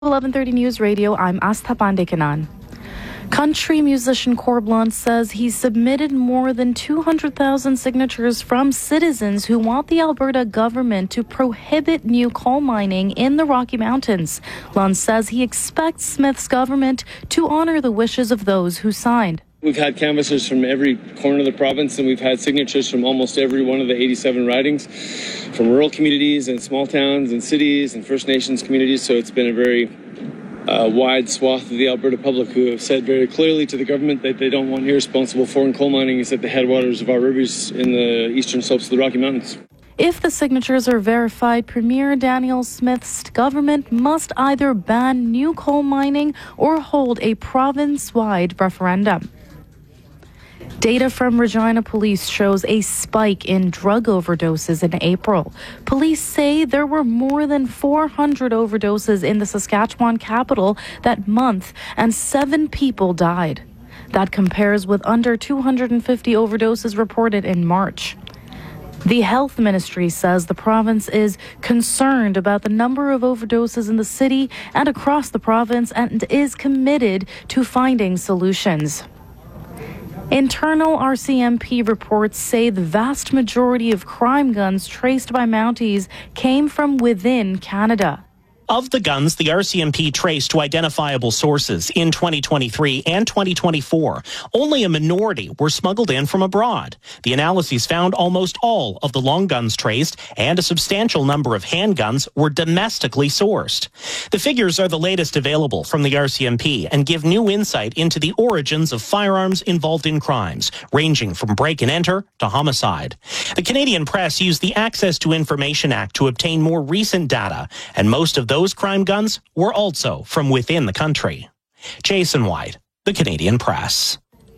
11:30 News Radio, I'm Astha Pandekanan. Country musician Cor Blunt says he submitted more than 200,000 signatures from citizens who want the Alberta government to prohibit new coal mining in the Rocky Mountains. Blunt says he expects Smith's government to honor the wishes of those who signed. We've had canvassers from every corner of the province, and we've had signatures from almost every one of the 87 ridings, from rural communities and small towns and cities and First Nations communities. So it's been a very wide swath of the Alberta public who have said very clearly to the government that they don't want irresponsible foreign coal mining is at the headwaters of our rivers in the eastern slopes of the Rocky Mountains. If the signatures are verified, Premier Daniel Smith's government must either ban new coal mining or hold a province-wide referendum. Data from Regina Police shows a spike in drug overdoses in April. Police say there were more than 400 overdoses in the Saskatchewan capital that month, and 7 people died. That compares with under 250 overdoses reported in March. The Health Ministry says the province is concerned about the number of overdoses in the city and across the province and is committed to finding solutions. Internal RCMP reports say the vast majority of crime guns traced by Mounties came from within Canada. Of the guns the RCMP traced to identifiable sources in 2023 and 2024, only a minority were smuggled in from abroad. The analyses found almost all of the long guns traced and a substantial number of handguns were domestically sourced. The figures are the latest available from the RCMP and give new insight into the origins of firearms involved in crimes, ranging from break and enter to homicide. The Canadian Press used the Access to Information Act to obtain more recent data, and most of those crime guns were also from within the country. Jason White, the Canadian Press.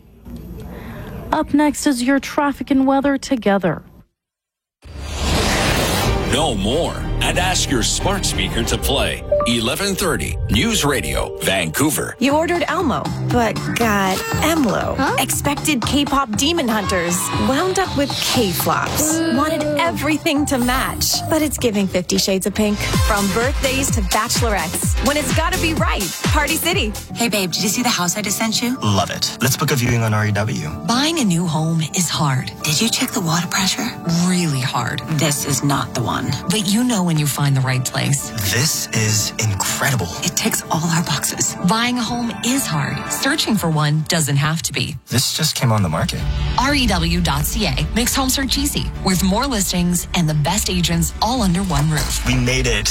Up next is your traffic and weather together. Know more and ask your smart speaker to play 1130 News Radio, Vancouver. You ordered Elmo, but got Emlo. Huh? Expected K-pop demon hunters. Wound up with K-flops. Wanted everything to match, but it's giving 50 Shades of Pink. From birthdays to bachelorettes, when it's gotta be right. Party City. Hey babe, did you see the house I just sent you? Love it. Let's book a viewing on REW. Buying a new home is hard. Did you check the water pressure? Really hard. This is not the one. But you know when you find the right place. This is incredible. It ticks all our boxes. Buying a home is hard. Searching for one doesn't have to be. This just came on the market. REW.ca makes home search easy, with more listings and the best agents all under one roof. We made it.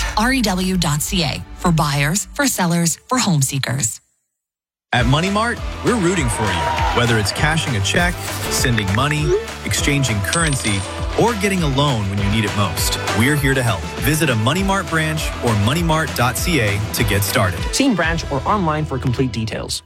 REW.ca, for buyers, for sellers, for home seekers. At Money Mart, we're rooting for you. Whether it's cashing a check, sending money, exchanging currency, or getting a loan when you need it most, we're here to help. Visit a Money Mart branch or moneymart.ca to get started. See in branch or online for complete details.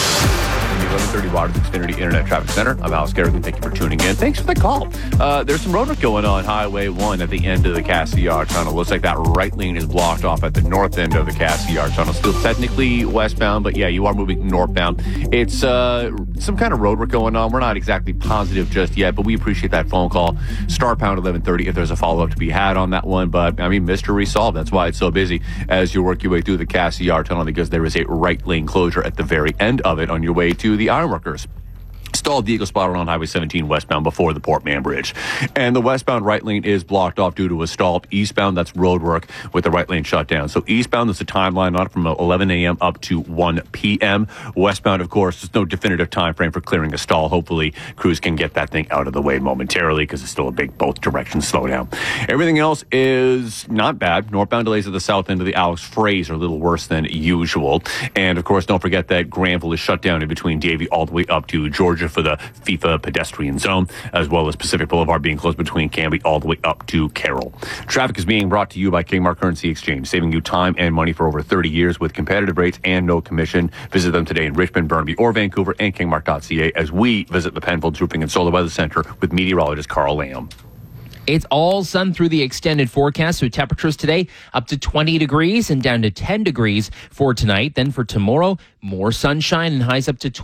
From the 1130 Rogers Xfinity Internet Traffic Center, I'm Alex Garrison. Thank you for tuning in. Thanks for the call. There's some road work going on Highway 1 at the end of the Cassiar Tunnel. Looks like that right lane is blocked off at the north end of the Cassiar Tunnel. Still technically westbound, but yeah, you are moving northbound. It's some kind of road work going on. We're not exactly positive just yet, but we appreciate that phone call. Star pound 1130 if there's a follow-up to be had on that one. But, I mean, mystery solved. That's why it's so busy as you work your way through the Cassiar Tunnel, because there is a right lane closure at the very end of it on your way to the Ironworkers. Stalled vehicle spotted on Highway 17 westbound before the Port Mann Bridge. And the westbound right lane is blocked off due to a stall. Eastbound, that's road work with the right lane shut down. So eastbound, there's a timeline on it from 11 a.m. up to 1 p.m. Westbound, of course, there's no definitive time frame for clearing a stall. Hopefully, crews can get that thing out of the way momentarily because it's still a big both directions slowdown. Everything else is not bad. Northbound delays at the south end of the Alex Fraser, a little worse than usual. And, of course, don't forget that Granville is shut down in between Davie all the way up to Georgia for the FIFA pedestrian zone, as well as Pacific Boulevard being closed between Cambie all the way up to Carroll. Traffic is being brought to you by Kingmark Currency Exchange, saving you time and money for over 30 years with competitive rates and no commission. Visit them today in Richmond, Burnaby, or Vancouver, and kingmark.ca as we visit the Penfolds Roofing and Solar Weather Center with meteorologist Carl Lamb. It's all sun through the extended forecast, so temperatures today up to 20 degrees and down to 10 degrees for tonight. Then for tomorrow, more sunshine and highs up to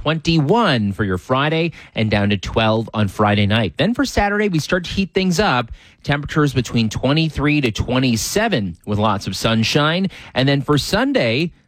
21 for your Friday and down to 12 on Friday night. Then for Saturday, we start to heat things up. Temperatures between 23 to 27 with lots of sunshine. And then for Sunday,